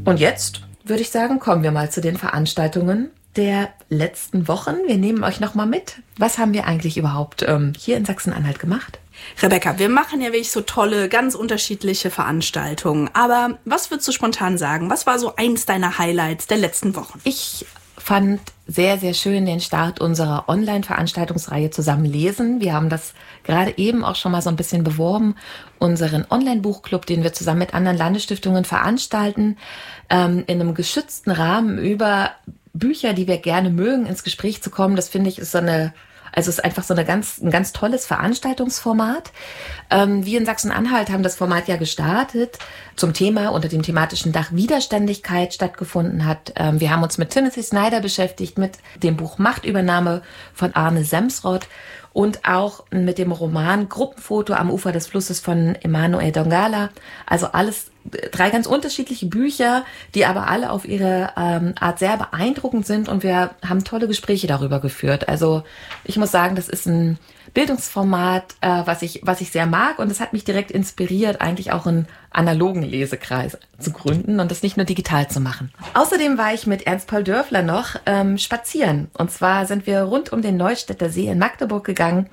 Und jetzt würde ich sagen, kommen wir mal zu den Veranstaltungen der letzten Wochen. Wir nehmen euch noch mal mit. Was haben wir eigentlich überhaupt hier in Sachsen-Anhalt gemacht? Rebecca, wir machen ja wirklich so tolle, ganz unterschiedliche Veranstaltungen. Aber was würdest du spontan sagen? Was war so eins deiner Highlights der letzten Wochen? Ich fand sehr, sehr schön den Start unserer Online-Veranstaltungsreihe Zusammen lesen. Wir haben das gerade eben auch schon mal so ein bisschen beworben. Unseren Online-Buchclub, den wir zusammen mit anderen Landesstiftungen veranstalten, in einem geschützten Rahmen über Bücher, die wir gerne mögen, ins Gespräch zu kommen. Das finde ich ist ist einfach so ein ganz tolles Veranstaltungsformat. Wir in Sachsen-Anhalt haben das Format ja gestartet zum Thema, unter dem thematischen Dach Widerständigkeit stattgefunden hat. Wir haben uns mit Timothy Snyder beschäftigt, mit dem Buch Machtübernahme von Arne Semsrott und auch mit dem Roman Gruppenfoto am Ufer des Flusses von Emmanuel Dongala. Also alles 3 ganz unterschiedliche Bücher, die aber alle auf ihre Art sehr beeindruckend sind, und wir haben tolle Gespräche darüber geführt. Also ich muss sagen, das ist ein Bildungsformat, was ich sehr mag, und es hat mich direkt inspiriert, eigentlich auch einen analogen Lesekreis zu gründen und das nicht nur digital zu machen. Außerdem war ich mit Ernst Paul Dörfler noch spazieren, und zwar sind wir rund um den Neustädter See in Magdeburg gegangen.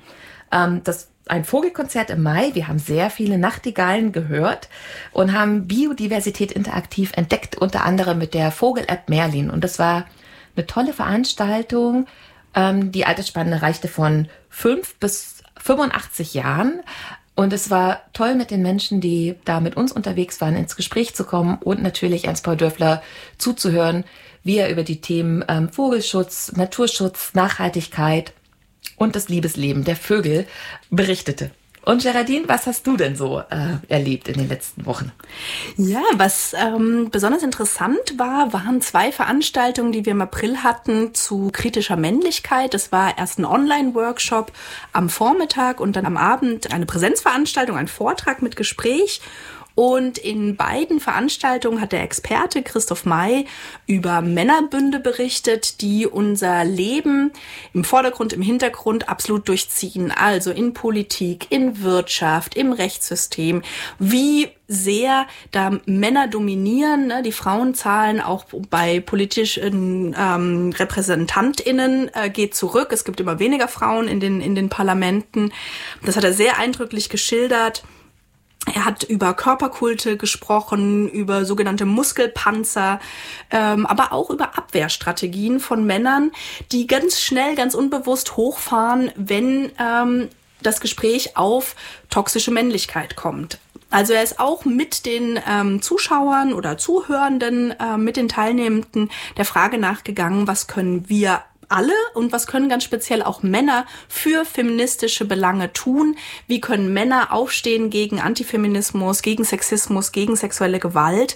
Ein Vogelkonzert im Mai. Wir haben sehr viele Nachtigallen gehört und haben Biodiversität interaktiv entdeckt, unter anderem mit der Vogel-App Merlin. Und das war eine tolle Veranstaltung. Die Altersspanne reichte von 5 bis 85 Jahren. Und es war toll, mit den Menschen, die da mit uns unterwegs waren, ins Gespräch zu kommen und natürlich Ernst Paul Dörfler zuzuhören, wie er über die Themen Vogelschutz, Naturschutz, Nachhaltigkeit und das Liebesleben der Vögel berichtete. Und Geraldine, was hast du denn so erlebt in den letzten Wochen? Ja, was besonders interessant war, waren 2 Veranstaltungen, die wir im April hatten zu kritischer Männlichkeit. Das war erst ein Online-Workshop am Vormittag und dann am Abend eine Präsenzveranstaltung, ein Vortrag mit Gespräch. Und in beiden Veranstaltungen hat der Experte Christoph May über Männerbünde berichtet, die unser Leben im Vordergrund, im Hintergrund absolut durchziehen. Also in Politik, in Wirtschaft, im Rechtssystem. Wie sehr da Männer dominieren, ne? Die Frauenzahlen auch bei politischen RepräsentantInnen geht zurück. Es gibt immer weniger Frauen in den Parlamenten. Das hat er sehr eindrücklich geschildert. Er hat über Körperkulte gesprochen, über sogenannte Muskelpanzer, aber auch über Abwehrstrategien von Männern, die ganz schnell, ganz unbewusst hochfahren, wenn das Gespräch auf toxische Männlichkeit kommt. Also er ist auch mit den Zuschauern oder Zuhörenden, mit den Teilnehmenden der Frage nachgegangen, was können wir alle und was können ganz speziell auch Männer für feministische Belange tun? Wie können Männer aufstehen gegen Antifeminismus, gegen Sexismus, gegen sexuelle Gewalt?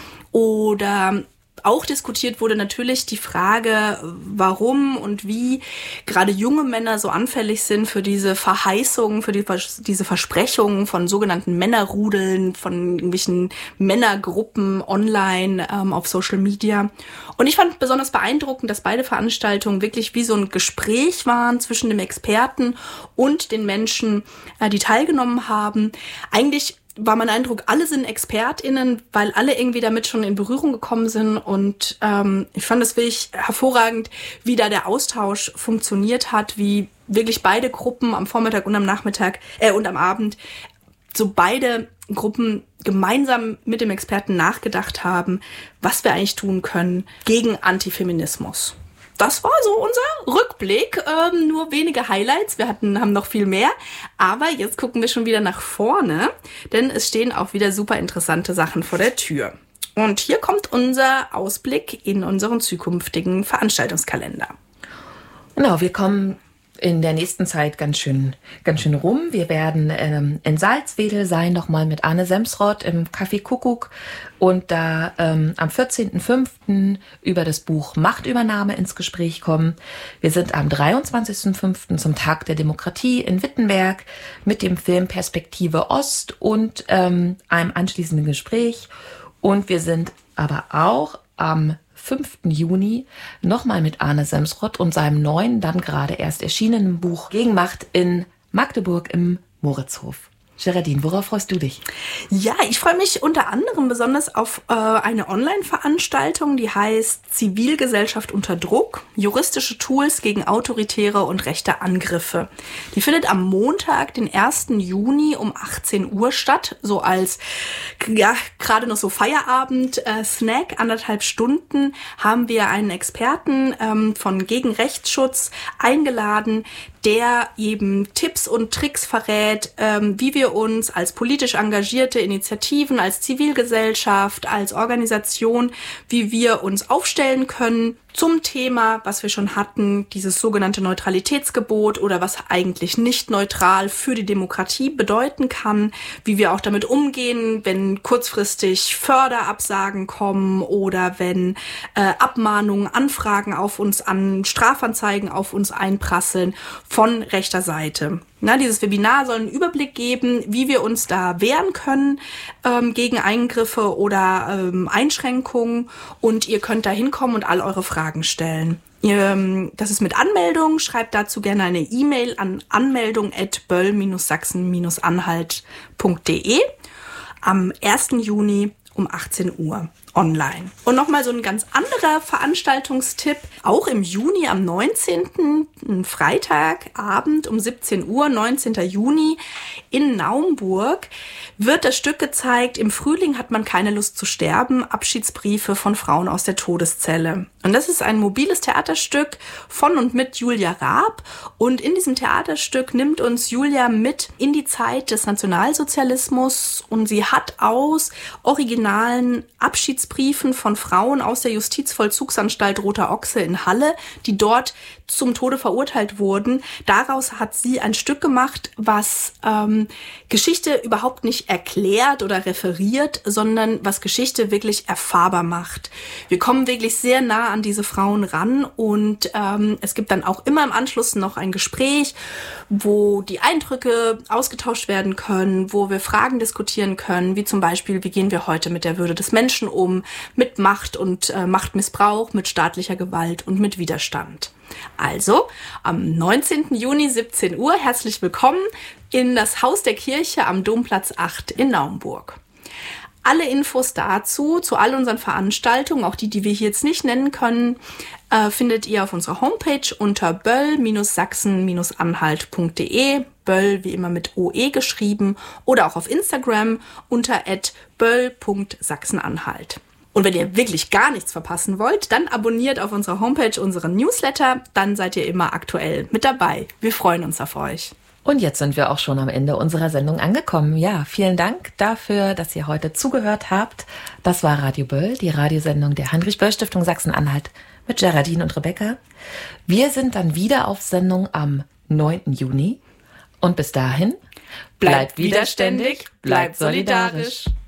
Oder auch diskutiert wurde natürlich die Frage, warum und wie gerade junge Männer so anfällig sind für diese Verheißungen, für diese Versprechungen von sogenannten Männerrudeln, von irgendwelchen Männergruppen online auf Social Media. Und ich fand besonders beeindruckend, dass beide Veranstaltungen wirklich wie so ein Gespräch waren zwischen dem Experten und den Menschen, die teilgenommen haben. Eigentlich war mein Eindruck, alle sind ExpertInnen, weil alle irgendwie damit schon in Berührung gekommen sind, und ich fand es wirklich hervorragend, wie da der Austausch funktioniert hat, wie wirklich beide Gruppen am Vormittag und am Nachmittag und am Abend so beide Gruppen gemeinsam mit dem Experten nachgedacht haben, was wir eigentlich tun können gegen Antifeminismus. Das war so unser Rückblick, nur wenige Highlights, haben noch viel mehr, aber jetzt gucken wir schon wieder nach vorne, denn es stehen auch wieder super interessante Sachen vor der Tür. Und hier kommt unser Ausblick in unseren zukünftigen Veranstaltungskalender. Genau, wir kommen in der nächsten Zeit ganz schön rum. Wir werden in Salzwedel sein, nochmal mit Arne Semsrott im Café Kuckuck, und da am 14.05. über das Buch Machtübernahme ins Gespräch kommen. Wir sind am 23.05. zum Tag der Demokratie in Wittenberg mit dem Film Perspektive Ost und einem anschließenden Gespräch. Und wir sind aber auch am 5. Juni nochmal mit Arne Semsrott und seinem neuen, dann gerade erst erschienenen Buch Gegenmacht in Magdeburg im Moritzhof. Geraldine, worauf freust du dich? Ja, ich freue mich unter anderem besonders auf eine Online-Veranstaltung, die heißt Zivilgesellschaft unter Druck, juristische Tools gegen autoritäre und rechte Angriffe. Die findet am Montag, den 1. Juni um 18 Uhr statt, so als, ja, gerade noch so Feierabend-Snack, 1,5 Stunden, haben wir einen Experten von Gegen Rechtsschutz eingeladen, der eben Tipps und Tricks verrät, wie wir uns als politisch engagierte Initiativen, als Zivilgesellschaft, als Organisation, wie wir uns aufstellen können zum Thema, was wir schon hatten, dieses sogenannte Neutralitätsgebot oder was eigentlich nicht neutral für die Demokratie bedeuten kann, wie wir auch damit umgehen, wenn kurzfristig Förderabsagen kommen oder wenn Abmahnungen, Anfragen auf uns an, Strafanzeigen auf uns einprasseln von rechter Seite. Na, dieses Webinar soll einen Überblick geben, wie wir uns da wehren können gegen Eingriffe oder Einschränkungen, und ihr könnt da hinkommen und all eure Fragen stellen. Das ist mit Anmeldung. Schreibt dazu gerne eine E-Mail an anmeldung@böll-sachsen-anhalt.de am 1. Juni um 18 Uhr online. Und nochmal so ein ganz anderer Veranstaltungstipp. Auch im Juni, am 19., Freitagabend um 17 Uhr, 19. Juni, in Naumburg, wird das Stück gezeigt, Im Frühling hat man keine Lust zu sterben, Abschiedsbriefe von Frauen aus der Todeszelle. Und das ist ein mobiles Theaterstück von und mit Julia Raab. Und in diesem Theaterstück nimmt uns Julia mit in die Zeit des Nationalsozialismus, und sie hat aus originalen Abschiedsbriefen von Frauen aus der Justizvollzugsanstalt Roter Ochse in Halle, die dort zum Tode verurteilt wurden, daraus hat sie ein Stück gemacht, was Geschichte überhaupt nicht erklärt oder referiert, sondern was Geschichte wirklich erfahrbar macht. Wir kommen wirklich sehr nah an diese Frauen ran, und es gibt dann auch immer im Anschluss noch ein Gespräch, wo die Eindrücke ausgetauscht werden können, wo wir Fragen diskutieren können, wie zum Beispiel, wie gehen wir heute mit der Würde des Menschen um, mit Macht und Machtmissbrauch, mit staatlicher Gewalt und mit Widerstand. Also, am 19. Juni 17 Uhr, herzlich willkommen in das Haus der Kirche am Domplatz 8 in Naumburg. Alle Infos dazu, zu all unseren Veranstaltungen, auch die wir hier jetzt nicht nennen können, findet ihr auf unserer Homepage unter böll-sachsen-anhalt.de, Böll wie immer mit OE geschrieben, oder auch auf Instagram unter @böll.sachsenanhalt. Und wenn ihr wirklich gar nichts verpassen wollt, dann abonniert auf unserer Homepage unseren Newsletter, dann seid ihr immer aktuell mit dabei. Wir freuen uns auf euch. Und jetzt sind wir auch schon am Ende unserer Sendung angekommen. Ja, vielen Dank dafür, dass ihr heute zugehört habt. Das war Radio Böll, die Radiosendung der Heinrich-Böll-Stiftung Sachsen-Anhalt mit Geraldine und Rebecca. Wir sind dann wieder auf Sendung am 9. Juni. Und bis dahin, bleibt widerständig, bleibt solidarisch.